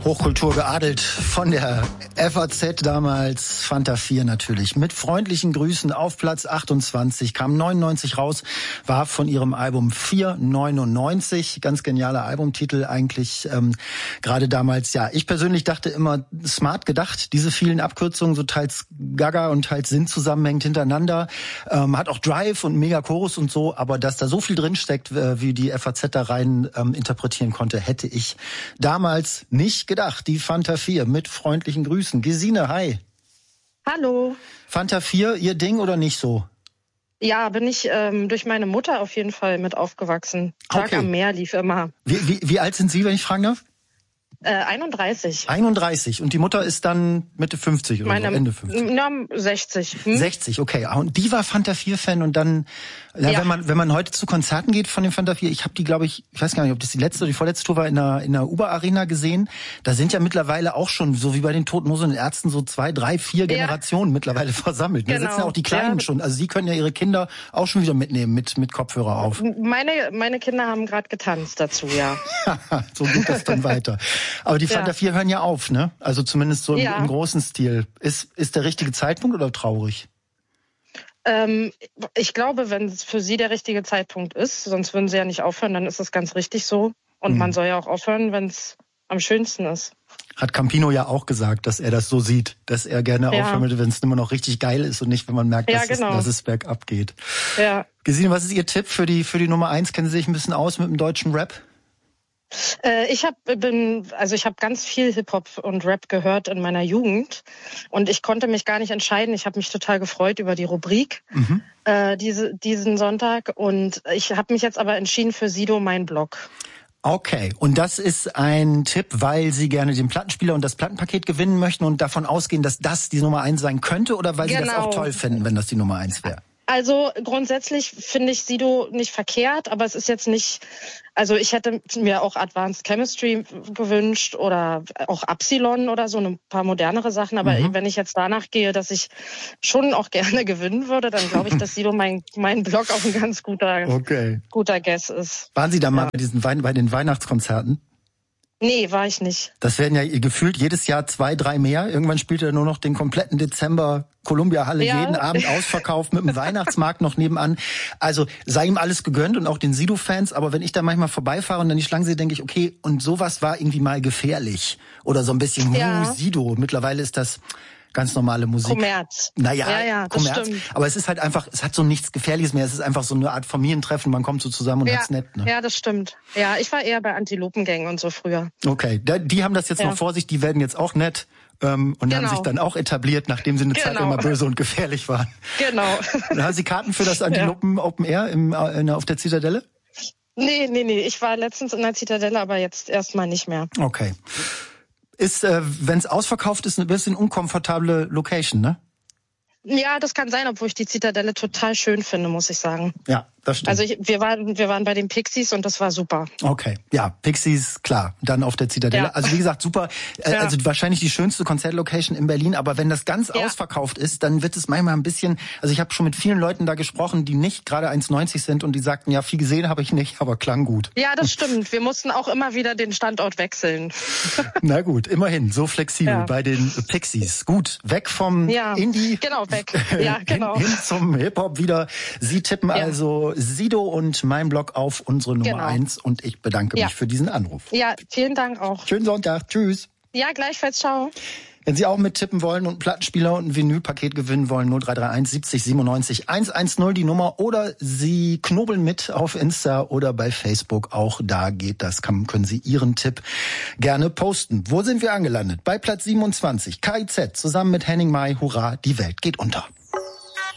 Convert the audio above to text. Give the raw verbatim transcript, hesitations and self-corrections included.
Hochkultur geadelt von der F A Z damals, Fanta vier natürlich. Mit freundlichen Grüßen auf Platz achtundzwanzig, kam neunundneunzig raus, war von ihrem Album vier neunundneunzig. Ganz genialer Albumtitel eigentlich, ähm, gerade damals. Ja, ich persönlich dachte immer, smart gedacht, diese vielen Abkürzungen, so teils Gaga und teils Sinn zusammenhängend hintereinander. Ähm, hat auch Drive und Mega-Chorus und so, aber dass da so viel drinsteckt, äh, wie die F A Z da rein ähm, interpretieren konnte, hätte ich damals nicht gedacht. Die Fanta vier mit freundlichen Grüßen. Gesine, hi. Hallo. Fanta vier, ihr Ding oder nicht so? Ja, bin ich ähm, durch meine Mutter auf jeden Fall mit aufgewachsen. Tag Okay. am Meer lief immer. Wie, wie, wie alt sind Sie, wenn ich fragen darf? Äh, einunddreißig. einunddreißig. Und die Mutter ist dann Mitte fünfzig oder Meine, so, Ende fünfzig? Na, sechzig. Hm? sechzig, okay. Und die war Fanta vier Fan und dann, ja, Ja. wenn man wenn man heute zu Konzerten geht von den Fanta vier, ich habe die, glaube ich, ich weiß gar nicht, ob das die letzte oder die vorletzte Tour war, in der in der Uber Arena gesehen. Da sind ja mittlerweile auch schon, so wie bei den Toten Hosen und Ärzten, so zwei, drei, vier Ja. Generationen mittlerweile versammelt. Da Genau. sitzen ja auch die Kleinen Ja. schon. Also sie können ja ihre Kinder auch schon wieder mitnehmen mit mit Kopfhörer auf. Meine, meine Kinder haben gerade getanzt dazu, ja. So geht das dann weiter. Aber die Fanta Ja. vier hören ja auf, ne? Also zumindest so im, Ja. im großen Stil. Ist ist der richtige Zeitpunkt oder traurig? Ähm, ich glaube, wenn es für sie der richtige Zeitpunkt ist, sonst würden sie ja nicht aufhören, dann ist das ganz richtig so. Und Mhm. man soll ja auch aufhören, wenn es am schönsten ist. Hat Campino ja auch gesagt, dass er das so sieht, dass er gerne Ja. aufhören würde, wenn es immer noch richtig geil ist und nicht, wenn man merkt, Ja, dass, genau. es, dass es bergab geht. Ja. Gesine, was ist Ihr Tipp für die für die Nummer eins? Kennen Sie sich ein bisschen aus mit dem deutschen Rap? Äh, ich hab, bin, also ich habe ganz viel Hip-Hop und Rap gehört in meiner Jugend und ich konnte mich gar nicht entscheiden. Ich habe mich total gefreut über die Rubrik Mhm. äh, diese, diesen Sonntag und ich habe mich jetzt aber entschieden für Sido, mein Blog. Okay, und das ist ein Tipp, weil Sie gerne den Plattenspieler und das Plattenpaket gewinnen möchten und davon ausgehen, dass das die Nummer eins sein könnte, oder weil Sie das Genau. auch toll finden, wenn das die Nummer eins wäre? Also grundsätzlich finde ich Sido nicht verkehrt, aber es ist jetzt nicht, also ich hätte mir auch Advanced Chemistry gewünscht oder auch Epsilon oder so, ein paar modernere Sachen, aber Mhm. wenn ich jetzt danach gehe, dass ich schon auch gerne gewinnen würde, dann glaube ich, dass Sido mein, mein Blog auch ein ganz guter, Okay. guter Guess ist. Waren Sie da mal Ja. bei diesen Wein, bei den Weihnachtskonzerten? Nee, war ich nicht. Das werden ja gefühlt jedes Jahr zwei, drei mehr. Irgendwann spielt er nur noch den kompletten Dezember Columbia Halle, Ja. jeden Abend ausverkauft mit dem Weihnachtsmarkt noch nebenan. Also sei ihm alles gegönnt und auch den Sido-Fans. Aber wenn ich da manchmal vorbeifahre und dann die Schlange sehe, denke ich, okay, und sowas war irgendwie mal gefährlich. Oder so ein bisschen, Ja. uh, Sido. Mittlerweile ist das ganz normale Musik. Kommerz. Naja, Ja, ja, das Kommerz. stimmt. Aber es ist halt einfach, es hat so nichts Gefährliches mehr. Es ist einfach so eine Art Familientreffen. Man kommt so zusammen und Ja, hat's nett. Ne? ja, das stimmt. Ja, ich war eher bei Antilopengängen und so früher. Okay, da, die haben das jetzt Ja. noch vor sich, die werden jetzt auch nett ähm, und haben Genau. sich dann auch etabliert, nachdem sie eine Zeit Genau. immer böse und gefährlich waren. Genau. Dann haben Sie Karten für das Antilopen Open Air im, äh, in, auf der Zitadelle? Nee, nee, nee. Ich war letztens in der Zitadelle, aber jetzt erstmal nicht mehr. Okay. Ist, äh, wenn es ausverkauft ist, ein bisschen unkomfortable Location, ne? Ja, das kann sein, obwohl ich die Zitadelle total schön finde, muss ich sagen. Ja, das stimmt. Also ich, wir waren wir waren bei den Pixies und das war super. Okay, ja, Pixies, klar, dann auf der Zitadelle. Ja. Also wie gesagt, super, äh, Ja. also wahrscheinlich die schönste Konzertlocation in Berlin, aber wenn das ganz Ja. ausverkauft ist, dann wird es manchmal ein bisschen, also ich habe schon mit vielen Leuten da gesprochen, die nicht gerade eins neunzig sind und die sagten, ja, viel gesehen habe ich nicht, aber klang gut. Ja, das stimmt. Wir mussten auch immer wieder den Standort wechseln. Na gut, immerhin, so flexibel Ja. bei den Pixies. Gut, weg vom Ja, Indie. genau, weg. Ja, genau. Hin, hin zum Hip-Hop wieder. Sie tippen Ja. also Sido und mein Blog auf unsere Nummer Genau. eins und ich bedanke Ja. mich für diesen Anruf. Ja, vielen Dank auch. Schönen Sonntag, tschüss. Ja, gleichfalls, ciao. Wenn Sie auch mittippen wollen und einen Plattenspieler und ein Vinylpaket gewinnen wollen, null drei drei eins siebzig siebenundneunzig hundertzehn die Nummer, oder Sie knobeln mit auf Insta oder bei Facebook, auch da geht das, kann, können Sie Ihren Tipp gerne posten. Wo sind wir angelandet? Bei Platz siebenundzwanzig, K I Z, zusammen mit Henning Mai, Hurra, die Welt geht unter.